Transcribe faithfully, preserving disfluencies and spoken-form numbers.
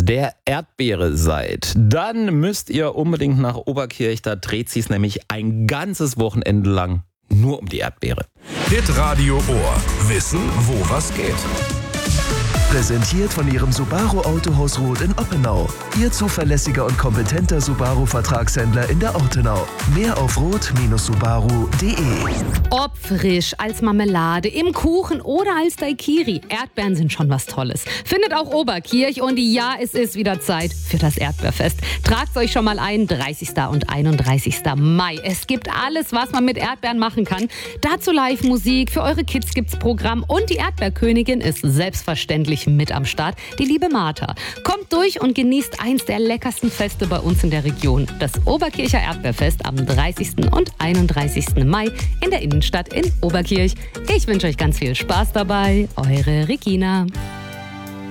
der Erdbeere seid, dann müsst ihr unbedingt nach Oberkirch. Da dreht sich's nämlich ein ganzes Wochenende lang nur um die Erdbeere. Hitradio Ohr. Wissen, wo was geht. Präsentiert von Ihrem Subaru Autohaus Roth in Oppenau. Ihr zuverlässiger und kompetenter Subaru-Vertragshändler in der Ortenau. Mehr auf roth Subaru punkt de. Ob frisch, als Marmelade, im Kuchen oder als Daiquiri. Erdbeeren sind schon was Tolles. Findet auch Oberkirch und ja, es ist wieder Zeit für das Erdbeerfest. Tragt euch schon mal ein, dreißigsten und einunddreißigsten Mai. Es gibt alles, was man mit Erdbeeren machen kann. Dazu Live-Musik, für eure Kids gibt's Programm und die Erdbeerkönigin ist selbstverständlich mit am Start, die liebe Martha. Kommt durch und genießt eins der leckersten Feste bei uns in der Region. Das Oberkircher Erdbeerfest am dreißigsten und einunddreißigsten Mai in der Innenstadt in Oberkirch. Ich wünsche euch ganz viel Spaß dabei. Eure Regina.